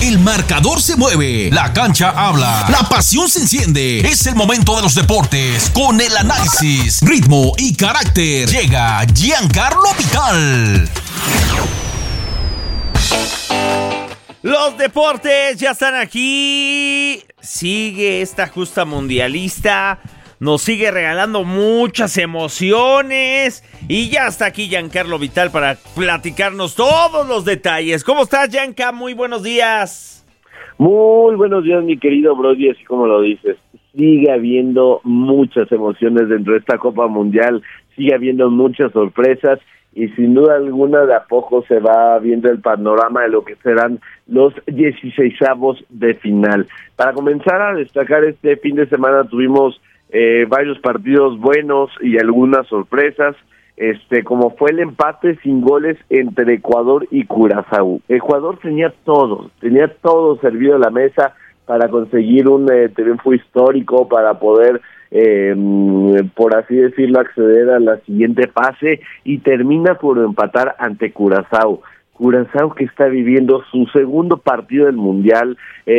El marcador se mueve, la cancha habla, la pasión se enciende. Es el momento de los deportes con el análisis, ritmo y carácter. Llega Giancarlo Vital. Los deportes ya están aquí. Sigue esta justa mundialista. Nos sigue regalando muchas emociones. Y ya está aquí Giancarlo Vital para platicarnos todos los detalles. ¿Cómo estás, Gianca? Muy buenos días. Muy buenos días, mi querido Brody, así como lo dices. Sigue habiendo muchas emociones dentro de esta Copa Mundial. Sigue habiendo muchas sorpresas. Y sin duda alguna de a poco se va viendo el panorama de lo que serán los 16avos de final. Para comenzar a destacar este fin de semana tuvimos varios partidos buenos y algunas sorpresas, como fue el empate sin goles entre Ecuador y Curazao. Ecuador tenía todo servido a la mesa para conseguir un triunfo histórico, para poder por así decirlo, acceder a la siguiente fase, y termina por empatar ante Curazao. Curazao que está viviendo su segundo partido del Mundial,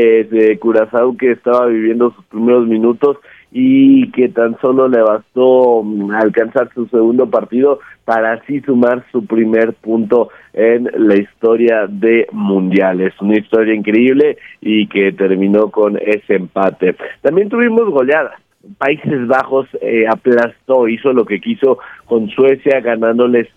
Curazao que estaba viviendo sus primeros minutos y que tan solo le bastó alcanzar su segundo partido para así sumar su primer punto en la historia de mundiales. Una historia increíble y que terminó con ese empate. También tuvimos goleadas. Países Bajos aplastó, hizo lo que quiso con Suecia, ganándoles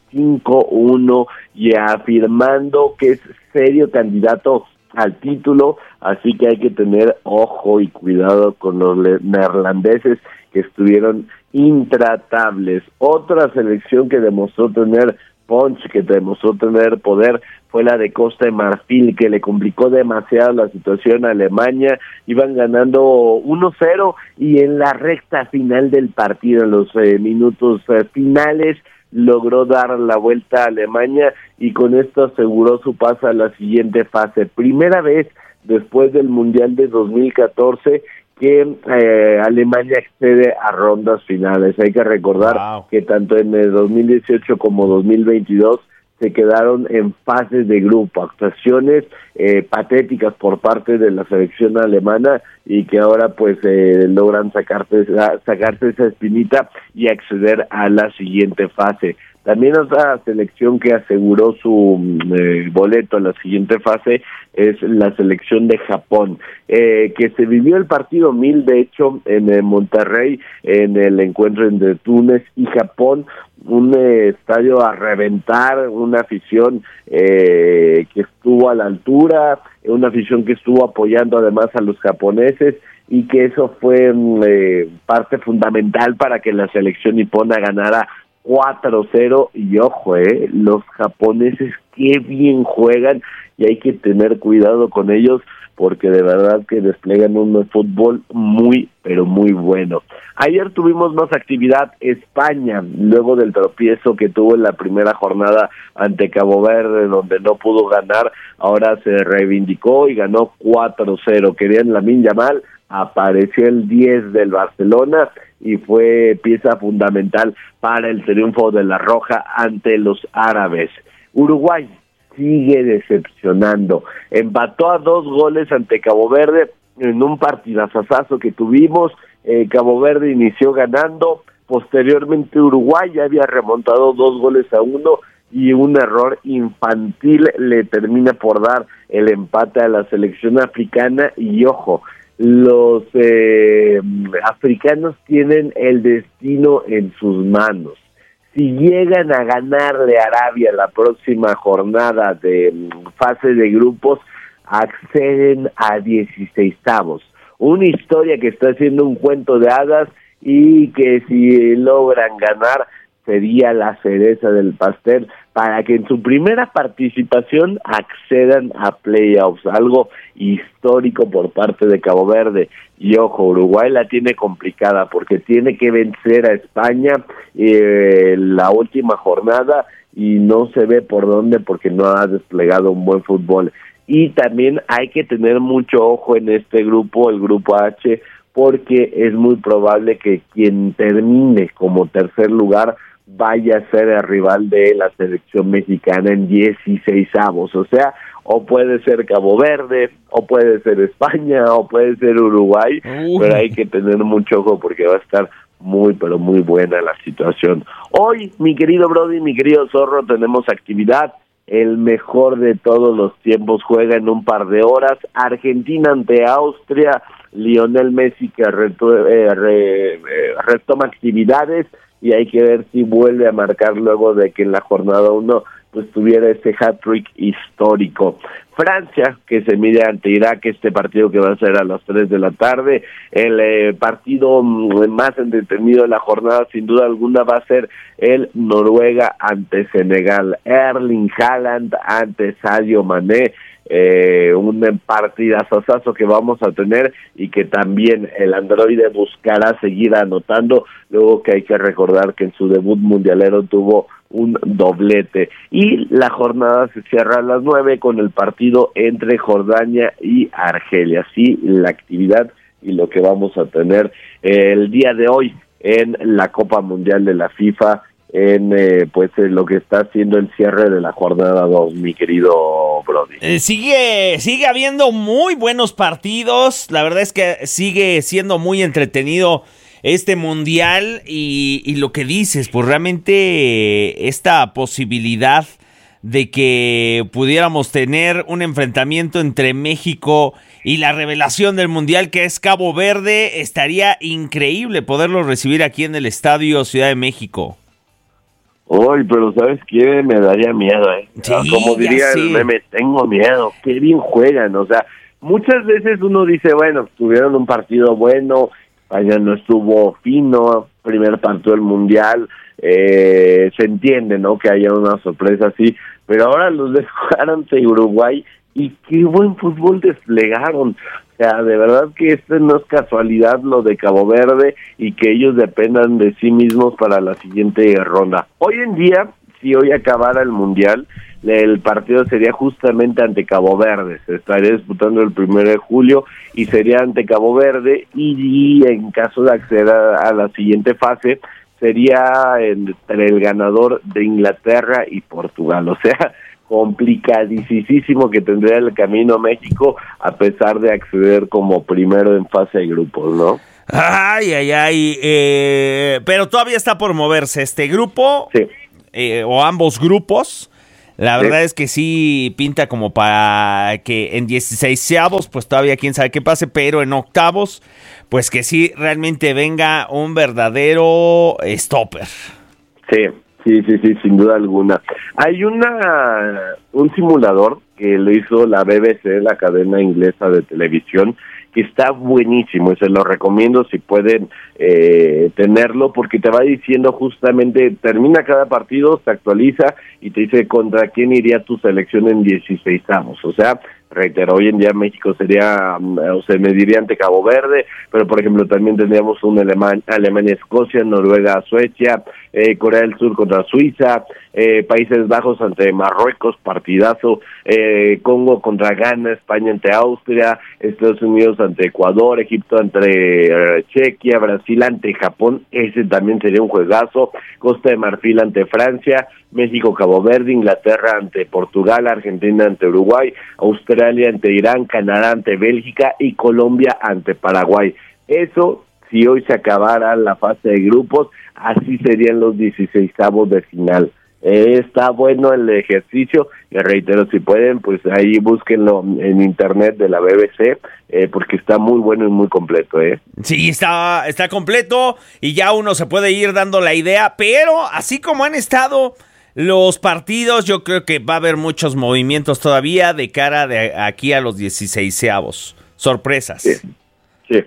5-1 y afirmando que es serio candidato al título, así que hay que tener ojo y cuidado con los neerlandeses, que estuvieron intratables. Otra selección que demostró tener punch, que demostró tener poder, fue la de Costa de Marfil, que le complicó demasiado la situación a Alemania. Iban ganando 1-0 y en la recta final del partido, en los minutos finales, logró dar la vuelta a Alemania y con esto aseguró su paso a la siguiente fase. Primera vez después del Mundial de 2014 que Alemania accede a rondas finales. Hay que recordar que tanto en el 2018 como 2022 se quedaron en fases de grupo, actuaciones patéticas por parte de la selección alemana, y que ahora pues logran sacarse esa espinita y acceder a la siguiente fase. También otra selección que aseguró su boleto a la siguiente fase es la selección de Japón, que se vivió el partido 1000, de hecho, en Monterrey, en el encuentro entre Túnez y Japón, un estadio a reventar, una afición que estuvo a la altura, una afición que estuvo apoyando además a los japoneses, y que eso fue parte fundamental para que la selección nipona ganara 4-0, y ojo, los japoneses qué bien juegan, y hay que tener cuidado con ellos porque de verdad que desplegan un fútbol muy, pero muy bueno. Ayer tuvimos más actividad. España, luego del tropiezo que tuvo en la primera jornada ante Cabo Verde, donde no pudo ganar, ahora se reivindicó y ganó 4-0. Querían Lamine Yamal, apareció el 10 del Barcelona y fue pieza fundamental para el triunfo de la Roja ante los árabes. Uruguay sigue decepcionando, empató a 2 goles ante Cabo Verde en un partidazazazo que tuvimos. Cabo Verde inició ganando, posteriormente Uruguay ya había remontado 2-1, y un error infantil le termina por dar el empate a la selección africana. Y ojo, los africanos tienen el destino en sus manos. Si llegan a ganarle a Arabia la próxima jornada de fase de grupos, acceden a 16avos. Una historia que está siendo un cuento de hadas, y que si logran ganar sería la cereza del pastel para que en su primera participación accedan a playoffs, algo histórico por parte de Cabo Verde. Y ojo, Uruguay la tiene complicada porque tiene que vencer a España la última jornada, y no se ve por dónde porque no ha desplegado un buen fútbol. Y también hay que tener mucho ojo en este grupo, el grupo H, porque es muy probable que quien termine como tercer lugar vaya a ser el rival de la selección mexicana en 16avos, o sea, o puede ser Cabo Verde, o puede ser España, o puede ser Uruguay, pero hay que tener mucho ojo porque va a estar muy, pero muy buena la situación. Hoy, mi querido Brody, mi querido Zorro, tenemos actividad. El mejor de todos los tiempos juega en un par de horas. Argentina ante Austria. Lionel Messi que retoma actividades y hay que ver si vuelve a marcar luego de que en la jornada 1 pues tuviera ese hat-trick histórico. Francia, que se mide ante Irak, este partido que va a ser a las 3 de la tarde, el partido más entretenido de la jornada, sin duda alguna, va a ser el Noruega ante Senegal, Erling Haaland ante Sadio Mané, un partidazazazo que vamos a tener y que también el androide buscará seguir anotando, luego que hay que recordar que en su debut mundialero tuvo un doblete. Y la jornada se cierra a las 9 con el partido entre Jordania y Argelia. Así la actividad y lo que vamos a tener el día de hoy en la Copa Mundial de la FIFA, en lo que está haciendo el cierre de la jornada 2, mi querido Brody. Sigue habiendo muy buenos partidos, la verdad es que sigue siendo muy entretenido este mundial y lo que dices, pues realmente esta posibilidad de que pudiéramos tener un enfrentamiento entre México y la revelación del mundial que es Cabo Verde, estaría increíble poderlo recibir aquí en el Estadio Ciudad de México. Uy, pero ¿sabes qué? Me daría miedo, Sí, como diría el meme, tengo miedo, qué bien juegan, o sea, muchas veces uno dice, bueno, tuvieron un partido bueno, allá no estuvo fino, primer partido del Mundial, se entiende, ¿no?, que haya una sorpresa así, pero ahora los ves jugar ante Uruguay y qué buen fútbol desplegaron. O sea, de verdad que no es casualidad lo de Cabo Verde y que ellos dependan de sí mismos para la siguiente ronda. Hoy en día, si hoy acabara el Mundial, el partido sería justamente ante Cabo Verde, se estaría disputando el 1 de julio y sería ante Cabo Verde y en caso de acceder a la siguiente fase sería entre el ganador de Inglaterra y Portugal, o sea, complicadísimo que tendría el camino a México a pesar de acceder como primero en fase de grupos, ¿no? Pero todavía está por moverse este grupo, sí. O ambos grupos. La verdad es que sí pinta como para que en 16avos, pues todavía quién sabe qué pase, pero en octavos, pues que sí realmente venga un verdadero stopper. Sí, sin duda alguna. Hay un simulador que lo hizo la BBC, la cadena inglesa de televisión, que está buenísimo y se lo recomiendo si pueden tenerlo, porque te va diciendo justamente, termina cada partido, se actualiza y te dice contra quién iría tu selección en 16avos, o sea, reitero, hoy en día México sería, o se mediría ante Cabo Verde, pero por ejemplo también tendríamos un Alemania-Escocia, Noruega-Suecia, Corea del Sur contra Suiza, Países Bajos ante Marruecos, partidazo, Congo contra Ghana, España ante Austria, Estados Unidos ante Ecuador, Egipto ante Chequia, Brasil ante Japón, ese también sería un juegazo, Costa de Marfil ante Francia, México, Cabo Verde, Inglaterra ante Portugal, Argentina ante Uruguay, Australia ante Irán, Canadá ante Bélgica y Colombia ante Paraguay. Eso, si hoy se acabara la fase de grupos, así serían los 16avos de final. Está bueno el ejercicio, y reitero, si pueden, pues ahí búsquenlo en internet de la BBC, porque está muy bueno y muy completo. Sí, está completo y ya uno se puede ir dando la idea, pero así como han estado los partidos, yo creo que va a haber muchos movimientos todavía de cara de aquí a los 16avos. Sorpresas. Sí.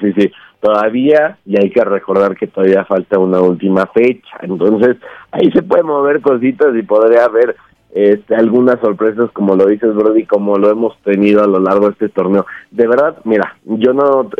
Todavía, y hay que recordar que todavía falta una última fecha, entonces ahí se pueden mover cositas y podría haber algunas sorpresas, como lo dices, Brody, como lo hemos tenido a lo largo de este torneo. De verdad, mira, yo no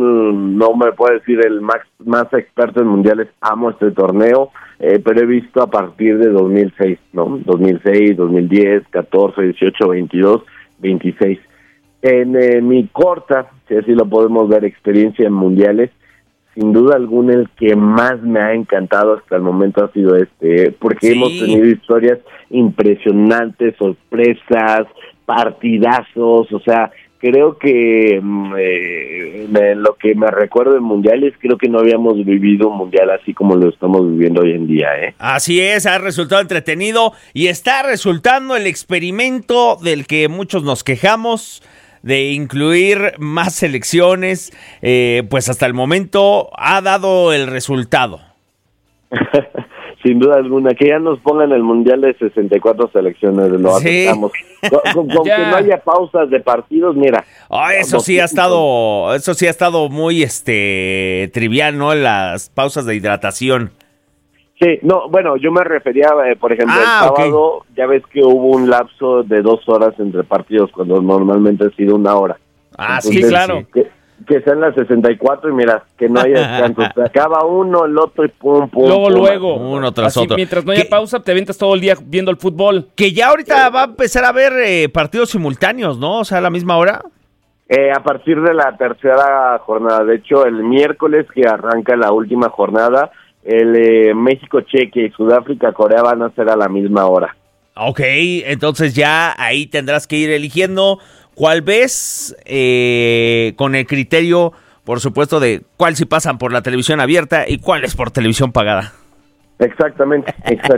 me puedo decir el más experto en mundiales, amo este torneo, pero he visto a partir de 2006, ¿no? 2006, 2010, 14, 18, 22, 26. En mi corta, si así lo podemos ver, experiencia en mundiales, sin duda alguna el que más me ha encantado hasta el momento ha sido porque hemos tenido historias impresionantes, sorpresas, partidazos, o sea, creo que lo que me recuerdo en mundiales, creo que no habíamos vivido un mundial así como lo estamos viviendo hoy en día, ¿eh? Así es, ha resultado entretenido y está resultando el experimento del que muchos nos quejamos, de incluir más selecciones, pues hasta el momento ha dado el resultado. Sin duda alguna, que ya nos pongan el mundial de 64 selecciones, lo aceptamos. Con que no haya pausas de partidos, mira. Eso sí ha estado muy trivial, ¿no? Las pausas de hidratación. Sí, no, bueno, yo me refería, por ejemplo, el sábado, ya ves que hubo un lapso de 2 horas entre partidos, cuando normalmente ha sido 1 hora. Entonces, sí, claro. Que sean las 64 y mira, que no haya descanso. Se acaba uno, el otro y pum. Luego, uno tras otro. Mientras no haya pausa, te avientas todo el día viendo el fútbol. Que ya ahorita va a empezar a haber partidos simultáneos, ¿no? O sea, a la misma hora. A partir de la tercera jornada. De hecho, el miércoles que arranca la última jornada, el México, Chequia y Sudáfrica, Corea van a ser a la misma hora. Ok, entonces ya ahí tendrás que ir eligiendo cuál ves, con el criterio, por supuesto, de cuál si pasan por la televisión abierta y cuál es por televisión pagada. Exactamente,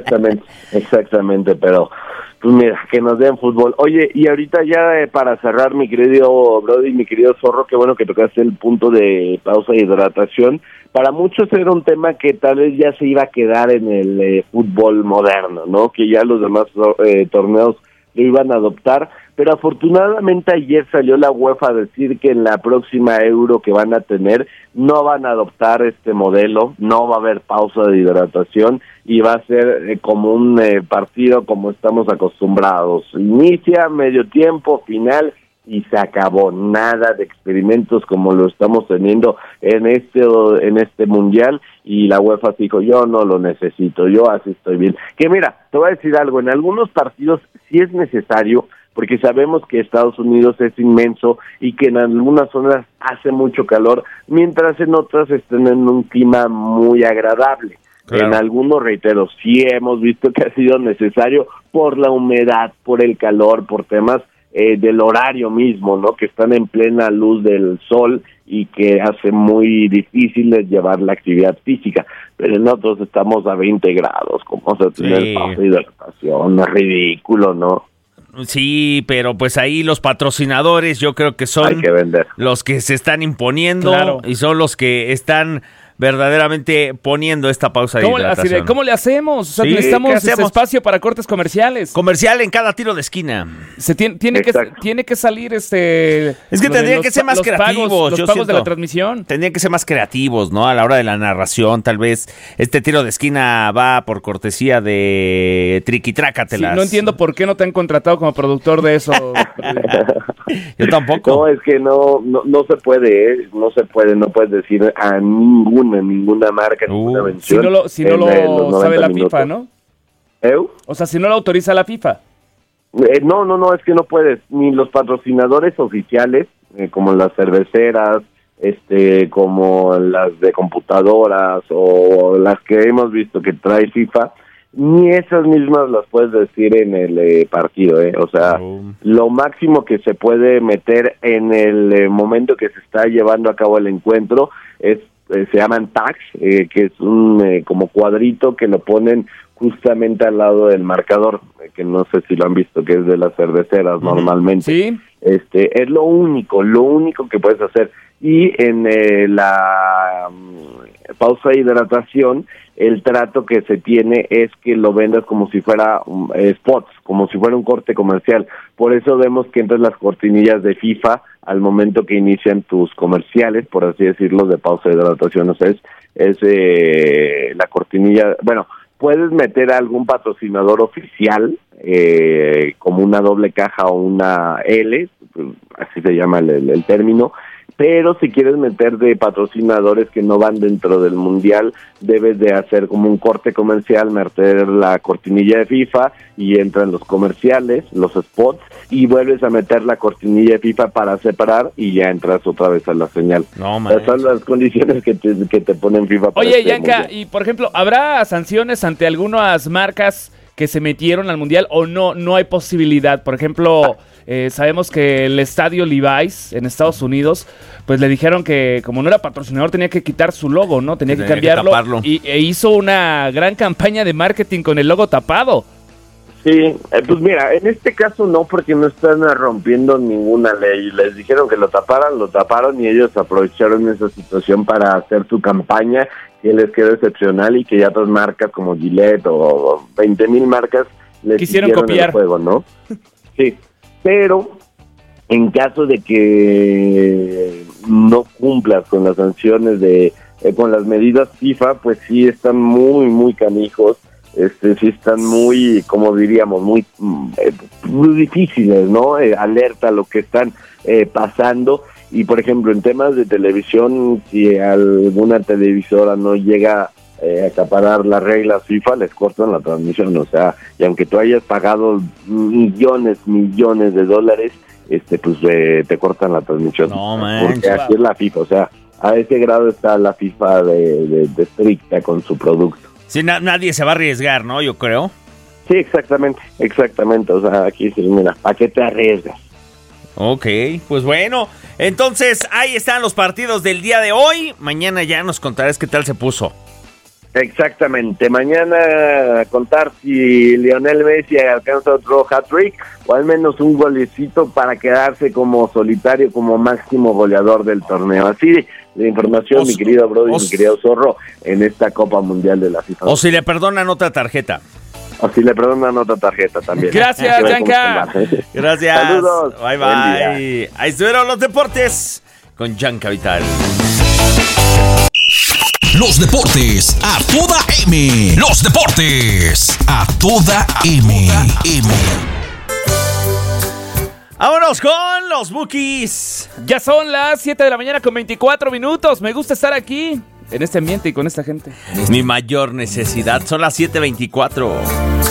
pero pues mira, que nos den fútbol. Oye, y ahorita ya para cerrar, mi querido Brody, mi querido Zorro, qué bueno que tocaste el punto de pausa e hidratación. Para muchos era un tema que tal vez ya se iba a quedar en el fútbol moderno, ¿no? Que ya los demás torneos lo iban a adoptar, pero afortunadamente ayer salió la UEFA a decir que en la próxima Euro que van a tener no van a adoptar este modelo, no va a haber pausa de hidratación y va a ser como un partido como estamos acostumbrados, inicia, medio tiempo, final y se acabó, nada de experimentos como lo estamos teniendo en este mundial, y la UEFA dijo, yo no lo necesito, yo así estoy bien. Que mira, te voy a decir algo, en algunos partidos sí es necesario, porque sabemos que Estados Unidos es inmenso y que en algunas zonas hace mucho calor, mientras en otras estén en un clima muy agradable. Claro. En algunos, reitero, sí hemos visto que ha sido necesario por la humedad, por el calor, por temas del horario mismo, ¿no? Que están en plena luz del sol y que hace muy difícil llevar la actividad física. Pero nosotros estamos a 20 grados, ¿cómo vamos a tener pausa de hidratación? Es ridículo, ¿no? Sí, pero pues ahí los patrocinadores yo creo que son los que se están imponiendo, claro, y son los que están verdaderamente poniendo esta pausa de hidratación. ¿Cómo le hacemos? O sea, necesitamos ese espacio para cortes comerciales. Comercial en cada tiro de esquina. Tiene que salir Es que tendrían que ser más creativos. Los pagos de la transmisión. Tendrían que ser más creativos, ¿no? A la hora de la narración, tal vez este tiro de esquina va por cortesía de Triquitrácatelas. Sí, no entiendo por qué no te han contratado como productor de eso. Yo tampoco. No, es que no se puede, no puedes decir a ninguna marca, ninguna mención. Si no lo sabe la FIFA, ¿no? O sea, si no lo autoriza la FIFA. No, es que no puedes. Ni los patrocinadores oficiales, como las cerveceras, como las de computadoras o las que hemos visto que trae FIFA, ni esas mismas las puedes decir en el partido, O sea, lo máximo que se puede meter en el momento que se está llevando a cabo el encuentro se llaman tags, que es un como cuadrito que lo ponen justamente al lado del marcador, que no sé si lo han visto, que es de las cerveceras normalmente. Sí. Es lo único que puedes hacer. Y en la pausa de hidratación, el trato que se tiene es que lo vendas como si fuera spots, como si fuera un corte comercial. Por eso vemos que entran las cortinillas de FIFA al momento que inician tus comerciales, por así decirlo, de pausa de hidratación. O sea, es la cortinilla. Bueno, puedes meter a algún patrocinador oficial, como una doble caja o una L, así se llama el término, pero si quieres meter de patrocinadores que no van dentro del mundial, debes de hacer como un corte comercial, meter la cortinilla de FIFA y entran los comerciales, los spots, y vuelves a meter la cortinilla de FIFA para separar y ya entras otra vez a la señal. Esas son las condiciones que te ponen FIFA. Oye, Yanka, y por ejemplo, ¿habrá sanciones ante algunas marcas que se metieron al mundial o no hay posibilidad? Por ejemplo, sabemos que el estadio Levi's en Estados Unidos, pues le dijeron que como no era patrocinador tenía que quitar su logo, ¿no? Tenía que cambiarlo e hizo una gran campaña de marketing con el logo tapado. Sí, pues mira, en este caso no, porque no están rompiendo ninguna ley. Les dijeron que lo taparon y ellos aprovecharon esa situación para hacer su campaña, que les quedó excepcional y que ya otras marcas como Gillette o 20,000 marcas les quisieron copiar el juego, ¿no? Sí, pero en caso de que no cumplas con las sanciones con las medidas FIFA, pues sí están muy, muy canijos. Sí están muy, como diríamos, muy difíciles, ¿no? Alerta a lo que están pasando. Y por ejemplo, en temas de televisión, si alguna televisora no llega a acaparar las reglas FIFA, les cortan la transmisión. O sea, y aunque tú hayas pagado millones de dólares, pues te cortan la transmisión. No, man. Porque así es la FIFA. O sea, a ese grado está la FIFA de estricta con su producto. Sí, nadie se va a arriesgar, ¿no? Yo creo. Sí, exactamente. O sea, aquí sí, mira, ¿para qué te arriesgas? Ok, pues bueno. Entonces, ahí están los partidos del día de hoy. Mañana ya nos contarás qué tal se puso. Exactamente. Mañana contar si Lionel Messi alcanza otro hat-trick o al menos un golecito para quedarse como solitario, como máximo goleador del torneo. Así de información, mi querido Brody, mi querido Zorro, en esta Copa Mundial de la FIFA. O si le perdonan otra tarjeta. O si le perdonan otra tarjeta también. Gracias, Yanka. Gracias. Saludos. Bye. Ahí estuvieron los deportes con Yanka Vital. Los deportes a toda M. Los deportes a toda M. Vámonos con los Bookies. Ya son las 7 de la mañana con 24 minutos. Me gusta estar aquí, en este ambiente y con esta gente. Mi mayor necesidad. Son las 7:24.